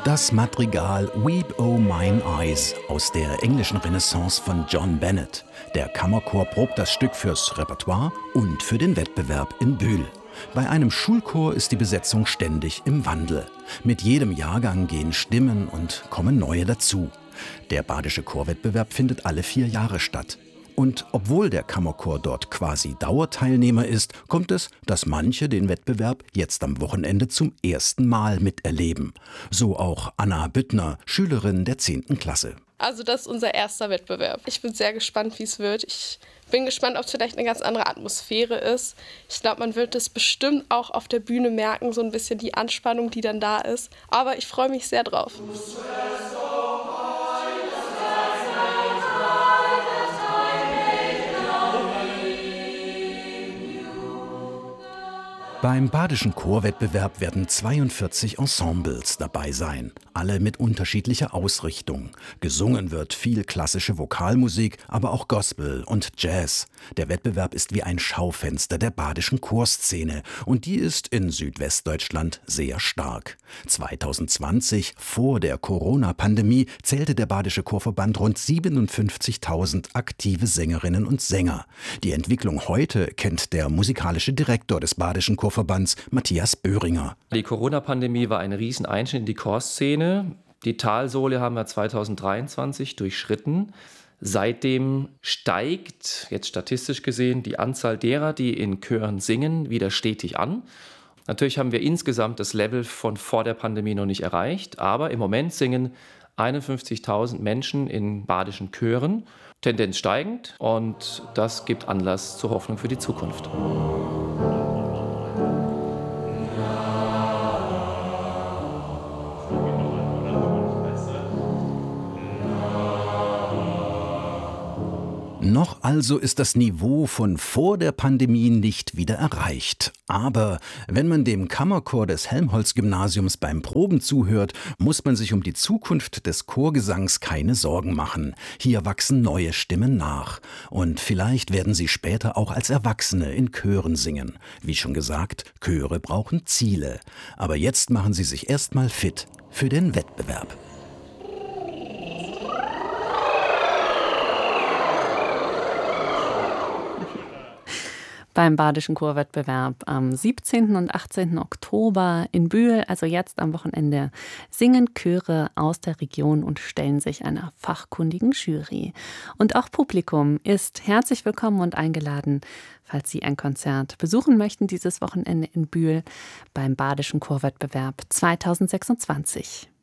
Das Madrigal Weep O' Mine Eyes aus der englischen Renaissance von John Bennett. Der Kammerchor probt das Stück fürs Repertoire und für den Wettbewerb in Bühl. Bei einem Schulchor ist die Besetzung ständig im Wandel. Mit jedem Jahrgang gehen Stimmen und kommen neue dazu. Der Badische Chorwettbewerb findet alle 4 Jahre statt. Und obwohl der Kammerchor dort quasi Dauerteilnehmer ist, kommt es, dass manche den Wettbewerb jetzt am Wochenende zum ersten Mal miterleben. So auch Anna Büttner, Schülerin der 10. Klasse. Also das ist unser erster Wettbewerb. Ich bin sehr gespannt, wie es wird. Ich bin gespannt, ob es vielleicht eine ganz andere Atmosphäre ist. Ich glaube, man wird es bestimmt auch auf der Bühne merken, so ein bisschen die Anspannung, die dann da ist. Aber ich freue mich sehr drauf. Beim Badischen Chorwettbewerb werden 42 Ensembles dabei sein, alle mit unterschiedlicher Ausrichtung. Gesungen wird viel klassische Vokalmusik, aber auch Gospel und Jazz. Der Wettbewerb ist wie ein Schaufenster der badischen Chorszene und die ist in Südwestdeutschland sehr stark. 2020, vor der Corona-Pandemie, zählte der Badische Chorverband rund 57.000 aktive Sängerinnen und Sänger. Die Entwicklung heute kennt der musikalische Direktor des Badischen Chorverbands, Matthias Böhringer. Die Corona-Pandemie war ein Rieseneinschnitt in die Chorszene. Die Talsohle haben wir 2023 durchschritten. Seitdem steigt, jetzt statistisch gesehen, die Anzahl derer, die in Chören singen, wieder stetig an. Natürlich haben wir insgesamt das Level von vor der Pandemie noch nicht erreicht, aber im Moment singen 51.000 Menschen in badischen Chören, Tendenz steigend, und das gibt Anlass zur Hoffnung für die Zukunft. Noch also ist das Niveau von vor der Pandemie nicht wieder erreicht. Aber wenn man dem Kammerchor des Helmholtz-Gymnasiums beim Proben zuhört, muss man sich um die Zukunft des Chorgesangs keine Sorgen machen. Hier wachsen neue Stimmen nach. Und vielleicht werden sie später auch als Erwachsene in Chören singen. Wie schon gesagt, Chöre brauchen Ziele. Aber jetzt machen sie sich erstmal fit für den Wettbewerb. Beim Badischen Chorwettbewerb am 17. und 18. Oktober in Bühl, also jetzt am Wochenende, singen Chöre aus der Region und stellen sich einer fachkundigen Jury. Und auch Publikum ist herzlich willkommen und eingeladen, falls Sie ein Konzert besuchen möchten dieses Wochenende in Bühl beim Badischen Chorwettbewerb 2026.